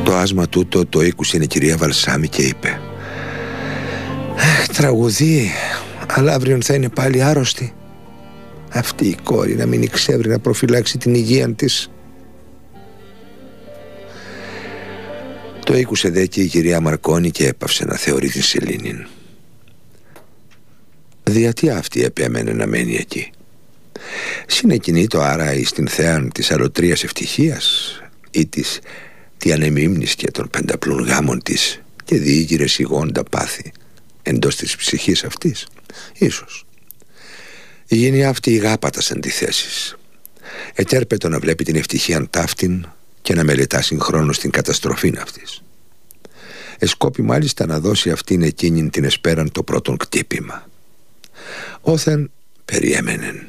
Το άσμα τούτο το ήκουσε η κυρία Βαλσάμι και είπε: τραγουδεί, αλλά αύριον θα είναι πάλι άρρωστη. Αυτή η κόρη να μην ξέρει να προφυλάξει την υγεία της. Το ήκουσε δε και η κυρία Μαρκόνη και έπαυσε να θεωρεί την σελήνην. Γιατί αυτή επέμενε να μένει εκεί? Συνεκινεί το άρα εις την θέαν της αλωτρίας ευτυχίας ή της τι ανεμίμνης και των πενταπλούν γάμων της και διήγηρε σιγόντα πάθη εντός της ψυχής αυτής? Ίσως. Γίνει αυτή η γάπατας αντιθέσεις. Ετέρπετο να βλέπει την ευτυχίαν ταύτην και να μελετά συγχρόνως την καταστροφήν αυτής. Εσκόπη μάλιστα να δώσει αυτήν εκείνην την εσπέραν το πρώτον κτύπημα. Όθεν περιέμενεν.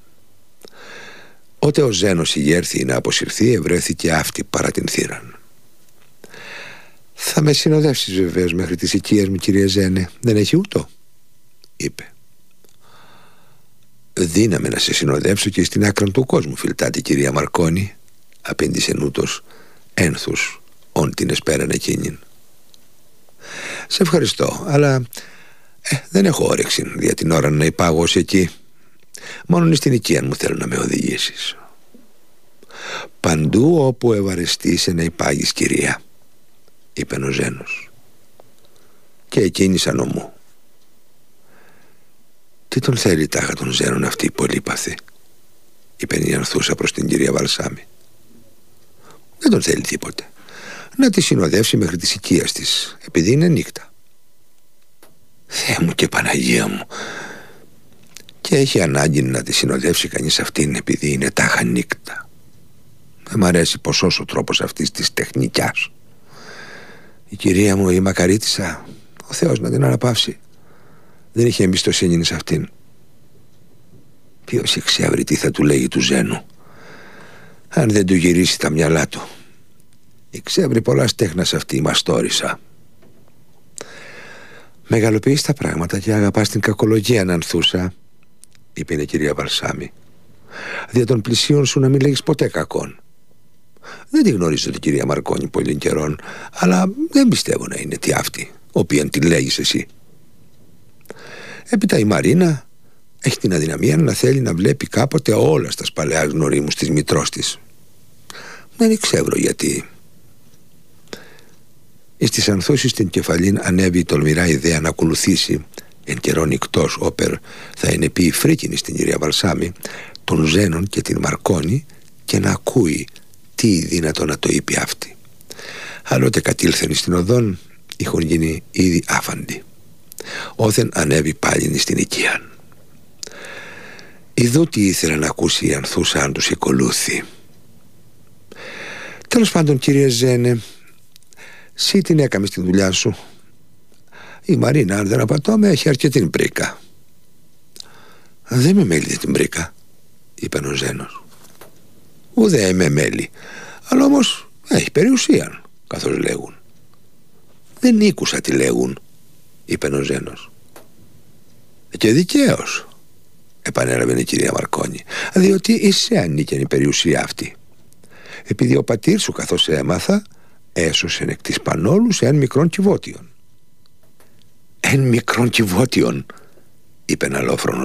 Ότε ο Ζένος ηγέρθη να αποσυρθεί, ευρέθηκε αυτή παρά την θύραν. «Θα με συνοδεύσεις βεβαίως μέχρι τις οικίες μου, κύριε Ζένε, δεν έχει ούτω?» είπε. «Δύναμε να σε συνοδεύσω και στην άκρη του κόσμου, φιλτάτη κυρία Μαρκόνη», απήντησε νούτος ένθους όν την εσπέραν εκείνην. «Σε ευχαριστώ, αλλά δεν έχω όρεξη για την ώρα να υπάγω ως εκεί. Μόνον στην οικία μου θέλω να με οδηγήσεις». «Παντού όπου ευαρεστείσαι να υπάγεις, κυρία», είπε ο Ζένος. Και εκκίνησαν ομού. «Τι τον θέλει τάχα τον Ζένον αυτή η πολύπαθη?» είπε η Ανθούσα προς την κυρία Βαλσάμι. «Δεν τον θέλει τίποτε. Να τη συνοδεύσει μέχρι της οικίας της, επειδή είναι νύχτα». «Θεέ μου και Παναγία μου! Και έχει ανάγκη να τη συνοδεύσει κανείς αυτήν επειδή είναι τάχα νύχτα. Δεν μ' αρέσει ποσός ο τρόπος αυτής της τεχνικιάς. Η κυρία μου η μακαρίτισσα, ο Θεός να την αναπαύσει, δεν είχε εμπιστοσύνη σε αυτήν. Ποιος εξεύρει τι θα του λέγει του Ζένου, αν δεν του γυρίσει τα μυαλά του. Εξεύρει πολλά στέχνα σε αυτή η μαστόρισα. Μεγαλοποιείς τα πράγματα και αγαπάς την κακολογία, Ανθούσα», είπε η κυρία Βαλσάμι. «Δια των πλησίων σου να μην λέγεις ποτέ κακόν. Δεν τη γνωρίζω την κυρία Μαρκόνη πολύ καιρόν, αλλά δεν πιστεύω να είναι τι αυτή, οποίαν τη λέγεις εσύ. Έπειτα η Μαρίνα έχει την αδυναμία να θέλει να βλέπει κάποτε όλα στα σπαλαιά γνωρίμους της μητρός της. Δεν ξέρω γιατί». Εις της Ανθούσης την κεφαλήν ανέβη η τολμηρά ιδέα να ακολουθήσει εν καιρό νυκτός όπερ θα είναι πει φρίκινη στην κυρία Βαλσάμι τον Ζένον και την Μαρκόνη και να ακούει τι δύνατο να το είπε αυτή. Άλλοτε κατήλθεν στην οδόν είχον γίνει ήδη άφαντοι. Όθεν ανέβη πάλι στην οικία. Ιδού τι ήθελε να ακούσει η Ανθούσα αν τους οικολούθη. «Τέλος πάντων, κύριε Ζένε, σύ την έκαμε στη δουλειά σου. Η Μαρίνα, αν δεν απατώμε, έχει αρκετή μπρίκα». «Δεν με μέλει την μπρίκα», είπε ο Ζένος. «Ουδέ είμαι μέλη, αλλά όμως έχει περιουσία, καθώς λέγουν». «Δεν ήκουσα τι λέγουν», είπε ο Ζένος. «Και δικαίως», επανέλαβε η κυρία Μαρκόνη, «διότι είσαι ανήκεν η περιουσία αυτή. Επειδή ο πατήρ σου, καθώς έμαθα, έσωσεν εκ της Πανόλου σε εν μικρόν κυβότιον». «Εν μικρόν κυβότιον», είπε αλόφρονος